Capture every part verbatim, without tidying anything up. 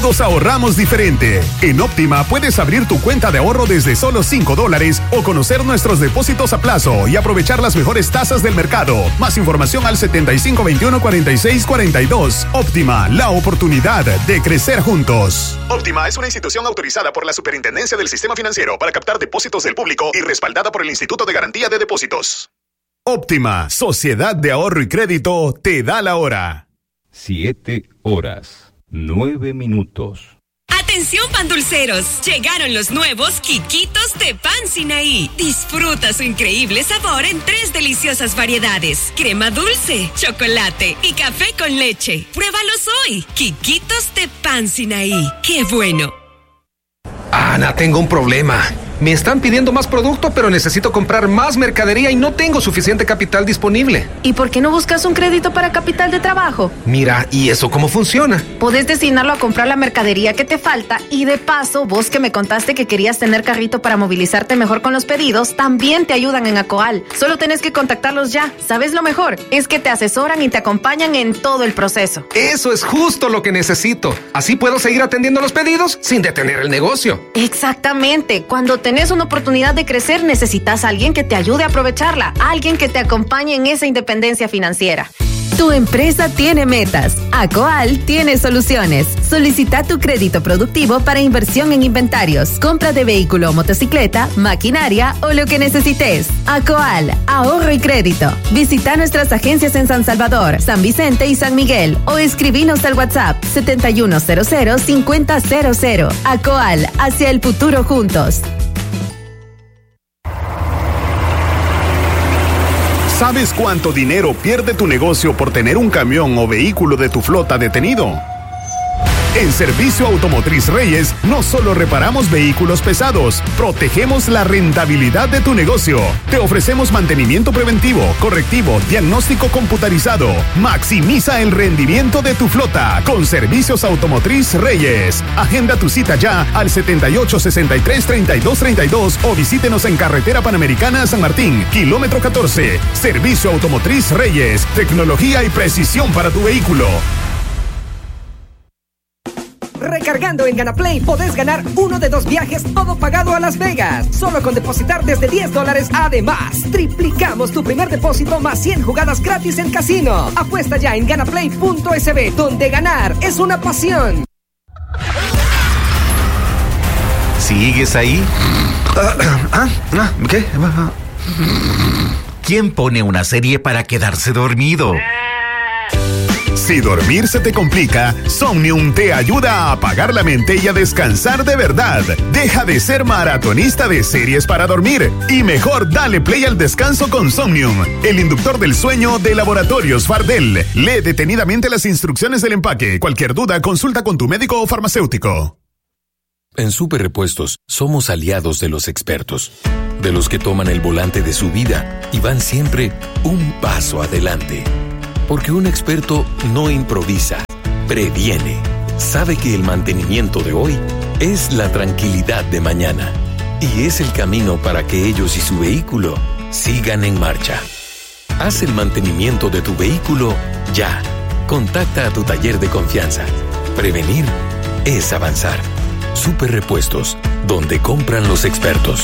Todos ahorramos diferente. En Óptima puedes abrir tu cuenta de ahorro desde solo cinco dólares o conocer nuestros depósitos a plazo y aprovechar las mejores tasas del mercado. Más información al setenta y cinco veintiuno cuarenta y seis cuarenta y dos. Óptima, la oportunidad de crecer juntos. Óptima es una institución autorizada por la Superintendencia del Sistema Financiero para captar depósitos del público y respaldada por el Instituto de Garantía de Depósitos. Óptima, Sociedad de Ahorro y Crédito, te da la hora. Siete horas, nueve minutos. ¡Atención, pandulceros! Llegaron los nuevos Quiquitos de Pan Sinaí. Disfruta su increíble sabor en tres deliciosas variedades: crema dulce, chocolate y café con leche. ¡Pruébalos hoy! Quiquitos de Pan Sinaí. ¡Qué bueno! Ana, tengo un problema. Me están pidiendo más producto, pero necesito comprar más mercadería y no tengo suficiente capital disponible. ¿Y por qué no buscas un crédito para capital de trabajo? Mira, ¿y eso cómo funciona? Podés destinarlo a comprar la mercadería que te falta y de paso, vos que me contaste que querías tener carrito para movilizarte mejor con los pedidos, también te ayudan en Acoal. Solo tenés que contactarlos ya. ¿Sabes lo mejor? Es que te asesoran y te acompañan en todo el proceso. Eso es justo lo que necesito. Así puedo seguir atendiendo los pedidos sin detener el negocio. Exactamente. Cuando tenés una oportunidad de crecer, necesitas a alguien que te ayude a aprovecharla, alguien que te acompañe en esa independencia financiera. Tu empresa tiene metas. Acoal tiene soluciones. Solicita tu crédito productivo para inversión en inventarios, compra de vehículo o motocicleta, maquinaria o lo que necesites. Acoal, ahorro y crédito. Visita nuestras agencias en San Salvador, San Vicente y San Miguel o escribinos al WhatsApp setenta y uno cero cero cincuenta cero cero. Acoal, hacia el futuro juntos. ¿Sabes cuánto dinero pierde tu negocio por tener un camión o vehículo de tu flota detenido? En Servicio Automotriz Reyes, no solo reparamos vehículos pesados, protegemos la rentabilidad de tu negocio. Te ofrecemos mantenimiento preventivo, correctivo, diagnóstico computarizado. Maximiza el rendimiento de tu flota con Servicios Automotriz Reyes. Agenda tu cita ya al setenta y ocho sesenta y tres treinta y dos treinta y dos o visítenos en Carretera Panamericana San Martín, kilómetro catorce. Servicio Automotriz Reyes, tecnología y precisión para tu vehículo. Recargando en GanaPlay podés ganar uno de dos viajes todo pagado a Las Vegas. Solo con depositar desde diez dólares. Además, triplicamos tu primer depósito más cien jugadas gratis en casino. Apuesta ya en ganaplay punto es be, donde ganar es una pasión. ¿Sigues ahí? ¿Ah? ¿Ah? ¿Qué? ¿Quién pone una serie para quedarse dormido? Si dormir se te complica, Somnium te ayuda a apagar la mente y a descansar de verdad. Deja de ser maratonista de series para dormir y mejor dale play al descanso con Somnium, el inductor del sueño de Laboratorios Fardel. Lee detenidamente las instrucciones del empaque. Cualquier duda, consulta con tu médico o farmacéutico. En Super Repuestos somos aliados de los expertos, de los que toman el volante de su vida y van siempre un paso adelante. Porque un experto no improvisa, previene. Sabe que el mantenimiento de hoy es la tranquilidad de mañana. Y es el camino para que ellos y su vehículo sigan en marcha. Haz el mantenimiento de tu vehículo ya. Contacta a tu taller de confianza. Prevenir es avanzar. Super Repuestos, donde compran los expertos.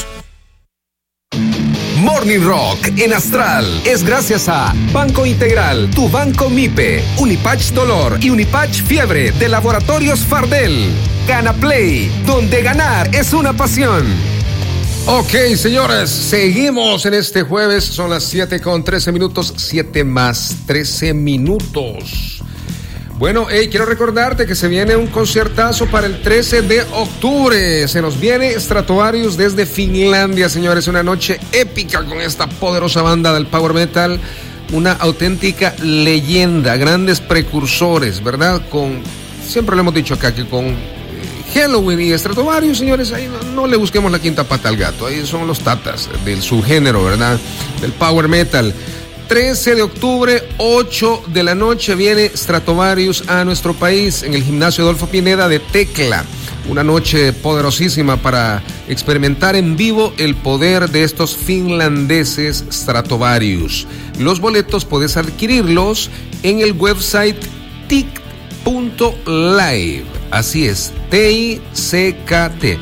Morning Rock en Astral es gracias a Banco Integral, tu banco MIPE, Unipatch Dolor y Unipatch Fiebre de Laboratorios Fardel. GanaPlay, donde ganar es una pasión. Ok, señores, seguimos en este jueves. Son las siete con trece minutos, siete más trece minutos. Bueno, hey, quiero recordarte que se viene un conciertazo para el trece de octubre. Se nos viene Stratovarius desde Finlandia, señores. Una noche épica con esta poderosa banda del power metal. Una auténtica leyenda, grandes precursores, ¿verdad? Con, siempre lo hemos dicho acá que con Helloween y Stratovarius, señores, ahí no, no le busquemos la quinta pata al gato. Ahí son los tatas del subgénero, ¿verdad? Del power metal. trece de octubre, ocho de la noche, viene Stratovarius a nuestro país en el Gimnasio Adolfo Pineda de Tecla. Una noche poderosísima para experimentar en vivo el poder de estos finlandeses Stratovarius. Los boletos puedes adquirirlos en el website tic punto live. así es, T I C K T,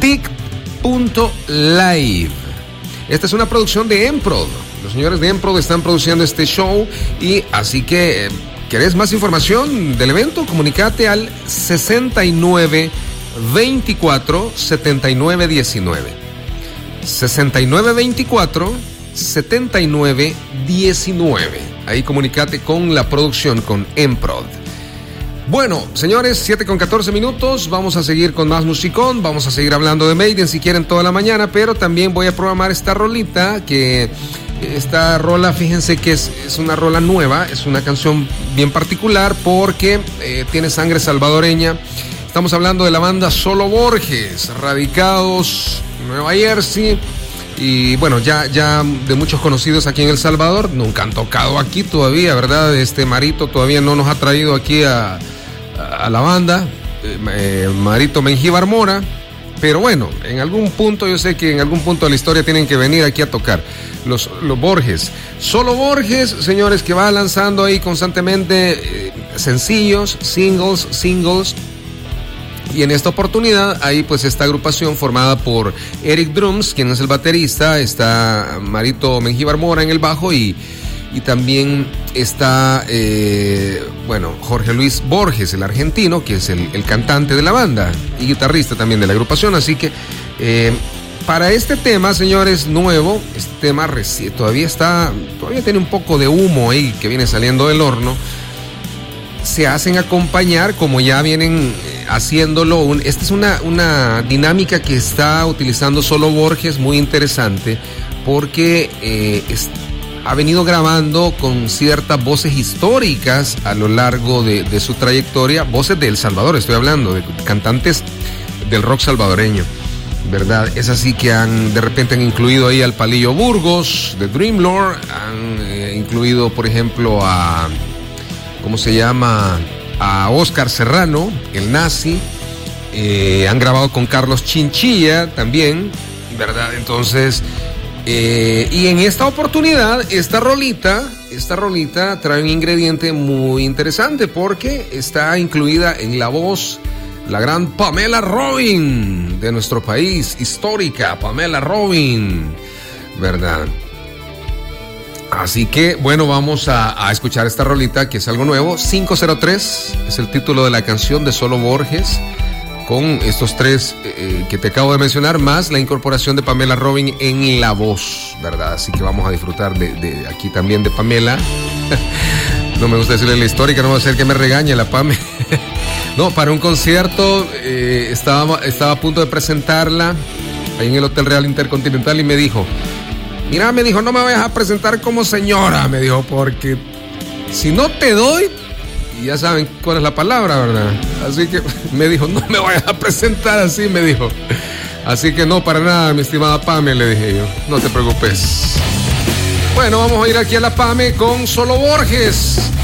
tic.live. Esta es una producción de Emprod. Los señores de Emprod están produciendo este show y así que, ¿querés más información del evento? Comunicate al sesenta y nueve veinticuatro setenta y nueve diecinueve. sesenta y nueve veinticuatro setenta y nueve diecinueve. Ahí comunicate con la producción, con Emprod. Bueno, señores, siete con catorce minutos, vamos a seguir con más musicón, vamos a seguir hablando de Maiden si quieren toda la mañana, pero también voy a programar esta rolita, que esta rola, fíjense que es, es una rola nueva, es una canción bien particular porque eh, tiene sangre salvadoreña. Estamos hablando de la banda Solo Borges, radicados en Nueva Jersey. Y bueno, ya, ya de muchos conocidos aquí en El Salvador, nunca han tocado aquí todavía, ¿verdad? Este Marito todavía no nos ha traído aquí a, a la banda, eh, Marito Mengíbar Mora, pero bueno, en algún punto, yo sé que en algún punto de la historia tienen que venir aquí a tocar los, los Borges. Solo Borges, señores, que va lanzando ahí constantemente eh, sencillos, singles, singles. Y en esta oportunidad, ahí pues esta agrupación formada por Eric Drums, quien es el baterista, está Marito Mengíbar Mora en el bajo y, y también está, eh, bueno, Jorge Luis Borges, el argentino, que es el, el cantante de la banda y guitarrista también de la agrupación. Así que eh, para este tema, señores, nuevo, este tema reci- todavía está, todavía tiene un poco de humo ahí que viene saliendo del horno. Se hacen acompañar, como ya vienen haciéndolo. Un, esta es una, una dinámica que está utilizando Solo Borges, muy interesante, porque eh, es, ha venido grabando con ciertas voces históricas a lo largo de, de su trayectoria, voces de El Salvador, estoy hablando, de cantantes del rock salvadoreño, ¿verdad? Es así que han, de repente han incluido ahí al Palillo Burgos, de Dreamlord, han eh, incluido, por ejemplo, a... ¿cómo se llama? A Oscar Serrano, el nazi. Eh, han grabado con Carlos Chinchilla también, ¿verdad? Entonces, eh, y en esta oportunidad, esta rolita, esta rolita trae un ingrediente muy interesante porque está incluida en la voz la gran Pamela Robin de nuestro país, histórica Pamela Robin, ¿verdad? Así que, bueno, vamos a, a escuchar esta rolita que es algo nuevo. cinco cero tres es el título de la canción de Solo Borges, con estos tres eh, que te acabo de mencionar, más la incorporación de Pamela Robin en la voz, ¿verdad? Así que vamos a disfrutar de, de aquí también de Pamela. No me gusta decirle la histórica, no va a ser que me regañe la Pame. No, para un concierto eh, estaba, estaba a punto de presentarla ahí en el Hotel Real Intercontinental y me dijo... Mira, me dijo, no me vayas a presentar como señora, me dijo, porque si no te doy, y ya saben cuál es la palabra, ¿verdad? Así que me dijo, no me vayas a presentar así, me dijo. Así que no, para nada, mi estimada Pame, le dije yo, no te preocupes. Bueno, vamos a ir aquí a la Pame con Solo Borges.